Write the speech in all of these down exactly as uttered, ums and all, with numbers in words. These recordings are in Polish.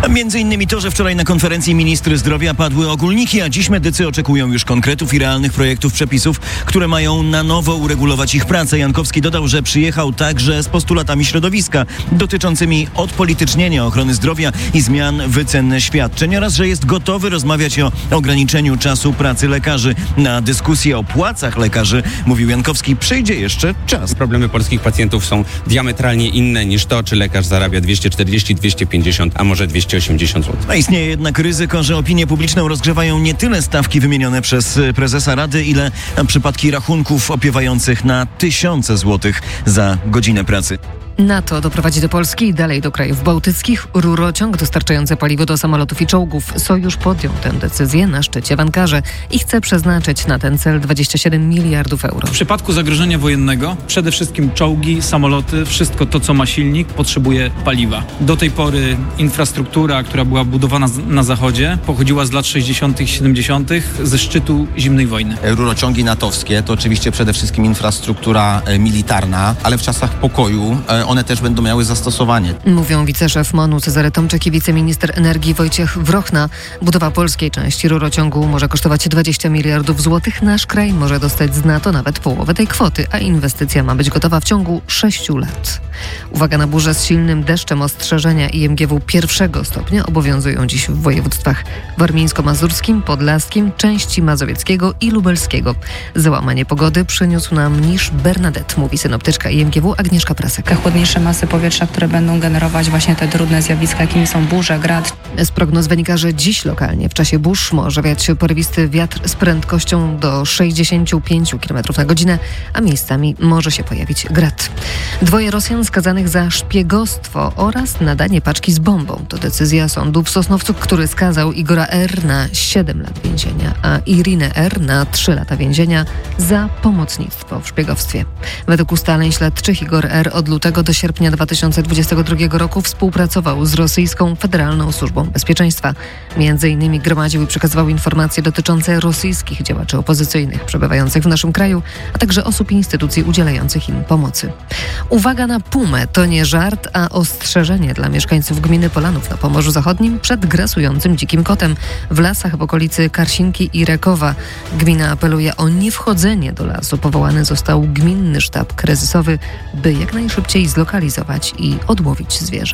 między innymi to, że wczoraj na konferencji ministry zdrowia padły ogólniki, a dziś medycy oczekują już konkretów i realnych projektów przepisów, które mają na nowo uregulować ich pracę. Jankowski dodał, że przyjechał także z postulatami środowiska dotyczącymi odpolitycznienia ochrony zdrowia i zmian wycen świadczeń oraz, że jest gotowy rozmawiać o ograniczeniu czasu pracy lekarzy. Na dyskusję o płacach lekarzy, mówił Jankowski, przyjdzie jeszcze czas. Problemy polskich pacjentów są diametralnie inne niż to, czy lekarz zarabia dwieście czterdzieści, dwieście pięćdziesiąt, a może dwieście osiemdziesiąt złotych. A istnieje jednak ryzyko, że opinię publiczną rozgrzewają nie tyle stawki wymienione przez prezesa Rady, ile przypadki rachunków opiewających na tysiące złotych za godzinę pracy. NATO doprowadzi do Polski i dalej do krajów bałtyckich rurociąg dostarczający paliwo do samolotów i czołgów. Sojusz podjął tę decyzję na szczycie w Ankarze i chce przeznaczyć na ten cel dwadzieścia siedem miliardów euro. W przypadku zagrożenia wojennego przede wszystkim czołgi, samoloty, wszystko to, co ma silnik, potrzebuje paliwa. Do tej pory infrastruktura, która była budowana na zachodzie, pochodziła z lat sześćdziesiątych i siedemdziesiątych ze szczytu zimnej wojny. Rurociągi natowskie to oczywiście przede wszystkim infrastruktura militarna, ale w czasach pokoju one też będą miały zastosowanie. Mówią wiceszef M O N-u Cezary Tomczyk i wiceminister energii Wojciech Wrochna. Budowa polskiej części rurociągu może kosztować dwadzieścia miliardów złotych. Nasz kraj może dostać z NATO nawet połowę tej kwoty, a inwestycja ma być gotowa w ciągu sześciu lat. Uwaga na burzę z silnym deszczem. Ostrzeżenia I M G W pierwszego stopnia obowiązują dziś w województwach warmińsko-mazurskim, podlaskim, części mazowieckiego i lubelskiego. Załamanie pogody przyniósł nam niż Bernadette, mówi synoptyczka I M G W Agnieszka Prasek. Chłodniejsze masy powietrza, które będą generować właśnie te trudne zjawiska, jakimi są burze, grad. Z prognoz wynika, że dziś lokalnie w czasie burz może wiać porywisty wiatr z prędkością do sześćdziesiąt pięć kilometrów na godzinę, a miejscami może się pojawić grad. Dwoje Rosjan skazanych za szpiegostwo oraz nadanie paczki z bombą. To decyzja sądu w Sosnowcu, który skazał Igora R. na siedem lat więzienia, a Irinę R. na trzy lata więzienia za pomocnictwo w szpiegowstwie. Według ustaleń śledczych Igor R. od lutego do sierpnia dwa tysiące dwudziestego drugiego roku współpracował z rosyjską Federalną Służbą Bezpieczeństwa. Między innymi gromadził i przekazywał informacje dotyczące rosyjskich działaczy opozycyjnych przebywających w naszym kraju, a także osób i instytucji udzielających im pomocy. Uwaga na pumę, to nie żart, a ostrzeżenie dla mieszkańców gminy Polanów na Pomorzu Zachodnim przed grasującym dzikim kotem w lasach w okolicy Karsinki i Rekowa. Gmina apeluje o niewchodzenie do lasu. Powołany został gminny sztab kryzysowy, by jak najszybciej zlokalizować i odłowić zwierzę.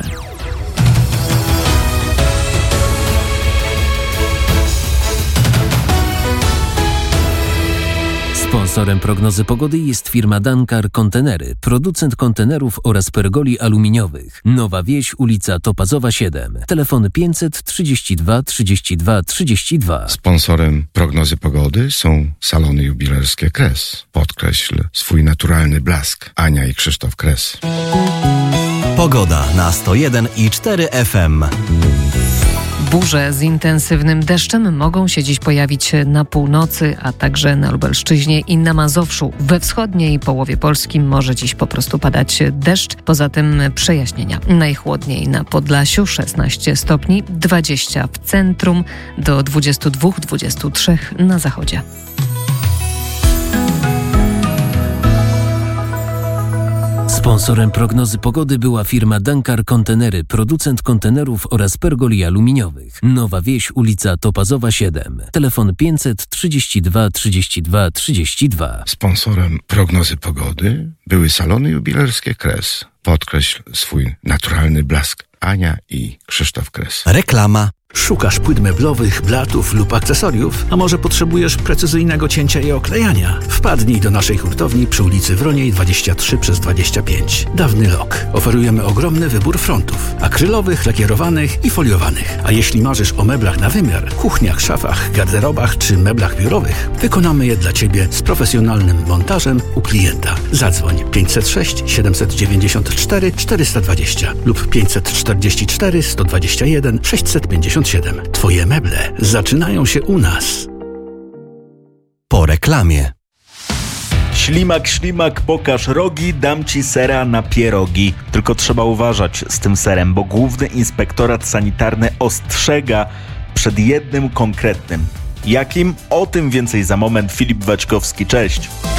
Sponsorem prognozy pogody jest firma Dankar Kontenery, producent kontenerów oraz pergoli aluminiowych. Nowa Wieś, ulica Topazowa siedem. Telefon pięćset trzydzieści dwa trzydzieści dwa trzydzieści dwa. Sponsorem prognozy pogody są salony jubilerskie Kres. Podkreśl swój naturalny blask. Ania i Krzysztof Kres. Pogoda na sto jeden i cztery F M. Burze z intensywnym deszczem mogą się dziś pojawić na północy, a także na Lubelszczyźnie i na Mazowszu. We wschodniej połowie Polski może dziś po prostu padać deszcz. Poza tym przejaśnienia. Najchłodniej na Podlasiu szesnaście stopni, dwadzieścia w centrum, do dwudziestu dwóch dwudziestu trzech na zachodzie. Sponsorem prognozy pogody była firma Dankar Kontenery, producent kontenerów oraz pergoli aluminiowych. Nowa Wieś, ulica Topazowa siedem. Telefon pięćset trzydzieści dwa trzydzieści dwa trzydzieści dwa. Sponsorem prognozy pogody były salony jubilerskie Kres. Podkreśl swój naturalny blask. Ania i Krzysztof Kres. Reklama. Szukasz płyt meblowych, blatów lub akcesoriów? A może potrzebujesz precyzyjnego cięcia i oklejania? Wpadnij do naszej hurtowni przy ulicy Wroniej dwadzieścia trzy przez dwadzieścia pięć. Dawny Lok. Oferujemy ogromny wybór frontów. Akrylowych, lakierowanych i foliowanych. A jeśli marzysz o meblach na wymiar, kuchniach, szafach, garderobach czy meblach biurowych, wykonamy je dla Ciebie z profesjonalnym montażem u klienta. Zadzwoń pięćset sześć siedemset dziewięćdziesiąt cztery czterysta dwadzieścia lub pięćset czterdzieści cztery sto dwadzieścia jeden sześćset pięćdziesiąt siedem. Twoje meble zaczynają się u nas. Po reklamie. Ślimak, ślimak, pokaż rogi, dam ci sera na pierogi. Tylko trzeba uważać z tym serem, bo Główny Inspektorat Sanitarny ostrzega przed jednym konkretnym. Jakim? O tym więcej za moment. Filip Waćkowski, cześć.